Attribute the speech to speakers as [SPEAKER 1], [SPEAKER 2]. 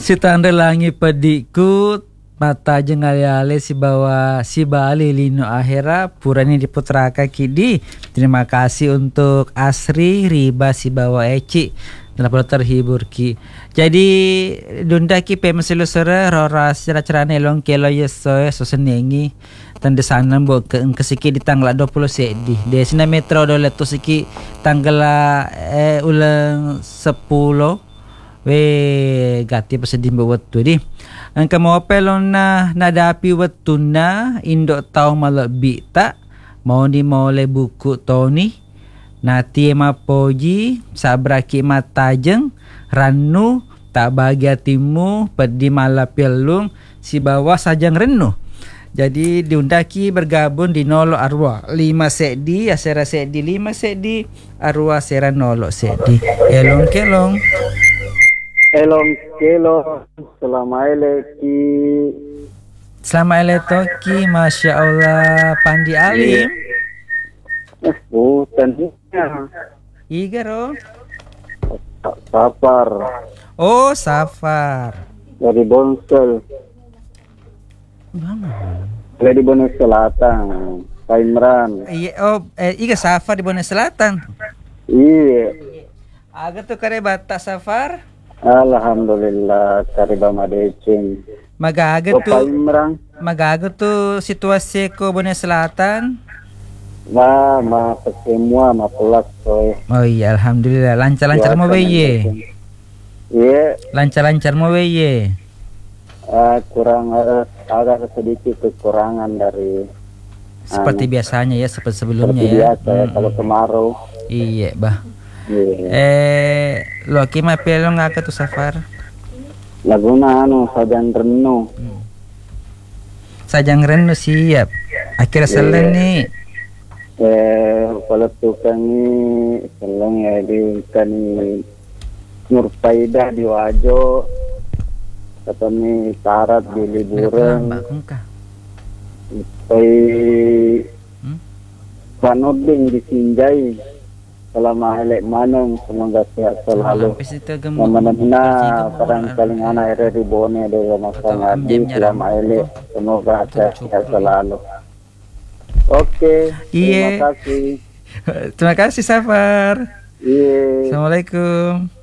[SPEAKER 1] Si tanda langi pedikku mata jengali si bawa si bali lino akhira purani diputraka kidi. Terima kasih untuk Asri Riba si bawa Eci. Dalam terhibur ki. Jadi dunda ki pemeselo sore rora cara-cara nelong kelo yeso senengi tanda sana bo ke kesiki di tanggal 20 sedi. Desina metro dole to siki tanggal ulang 10 we gati pasedin wetu di angka mau pelon na nadapi wetu na indo tau malabi tak mau di mau le buku Tony nati mapoji sabraki matajeng ranu tak bahagia timu pedi malapelung si bawah sajang renu. Jadi diundaki bergabung di nolo arwah 5 sedi asera sedi 5 sedi arwah sera nolo sedi elong kelong
[SPEAKER 2] Elong kelo selama eleki
[SPEAKER 1] toki Masya Allah Pandi Alim
[SPEAKER 2] bukannya
[SPEAKER 1] Igaro
[SPEAKER 2] Safar
[SPEAKER 1] oh Safar
[SPEAKER 2] dari Bonsel dari Bonus Selatan Pak Imran
[SPEAKER 1] Iga Safar di Bonus Selatan
[SPEAKER 2] iya
[SPEAKER 1] agak tuh kare bata Safar
[SPEAKER 2] Alhamdulillah kariba madecing
[SPEAKER 1] magaga
[SPEAKER 2] Pak Imran
[SPEAKER 1] tuh situasi ko Bonus Selatan
[SPEAKER 2] semua pelak soy.
[SPEAKER 1] Oh iya alhamdulillah lancar-lancar mau beye
[SPEAKER 2] iya
[SPEAKER 1] lancar-lancar mau beye
[SPEAKER 2] kurang agak sedikit kekurangan dari
[SPEAKER 1] seperti biasanya ya seperti sebelumnya
[SPEAKER 2] seperti
[SPEAKER 1] ya
[SPEAKER 2] biasa, kalau kemarau
[SPEAKER 1] iya bah
[SPEAKER 2] iya.
[SPEAKER 1] Lo kima pelo ngaka tuh Safar
[SPEAKER 2] Laguna sajang renu
[SPEAKER 1] sajang renu siap akhirnya selen nih
[SPEAKER 2] kalau tukang ini seleng ya di kan Nurfaida di Wajo katanya syarat di liburan Panoding di Sinjai selama elek manong semoga sehat selalu mana parang paling anak ere di Bone dari masa ngadi selama elek semoga sehat selalu. Oke, terima kasih.
[SPEAKER 1] Terima kasih Safar.
[SPEAKER 2] Iya.
[SPEAKER 1] Assalamualaikum.